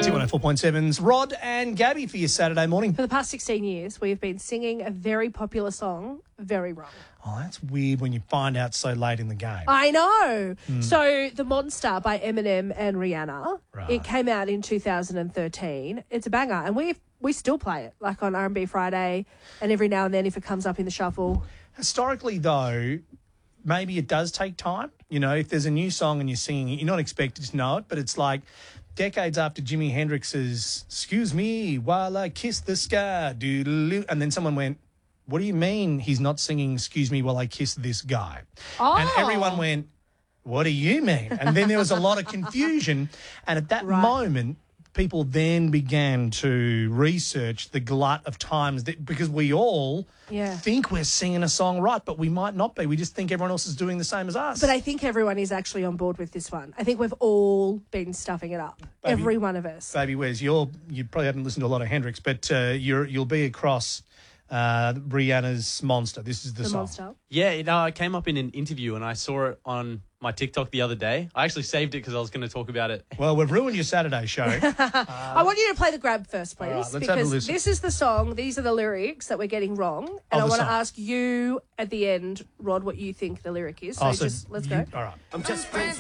Hits 104.7's Rod and Gabby for your Saturday morning. For the past 16 years, we've been singing a very popular song very wrong. Oh, that's weird when you find out so late in the game. I know. So The Monster by Eminem and Rihanna, Right. it came out in 2013. It's a banger, and we still play it, like on R&B Friday, and every now and then if it comes up in the shuffle. Historically, though, maybe it does take time. You know, if there's a new song and you're singing it, you're not expected to know it, but it's like decades after Jimi Hendrix's "Excuse Me While I Kiss the Sky," doodaloo, and then someone went, "What do you mean he's not singing 'Excuse Me While I Kiss This Guy'?" And everyone went, "What do you mean?" And then there was a lot of confusion. And at that moment, people then began to research the glut of times that, because we all think we're singing a song right, but we might not be. We just think everyone else is doing the same as us. But I think everyone is actually on board with this one. I think we've all been stuffing it up. Every one of us. Baby Wes, you probably haven't listened to a lot of Hendrix, but you'll be across Rihanna's Monster. This is the song. Monster. Yeah, it came up in an interview and I saw it on my TikTok the other day. I actually saved it because I was going to talk about it. Well, we've ruined your Saturday show. I want you to play the grab first, please. All right, let's because have a listen. this is the song, these are the lyrics that we're getting wrong. And I the want to song. ask you at the end, Rod, what you think the lyric is. So, let's go. All right. I'm just friends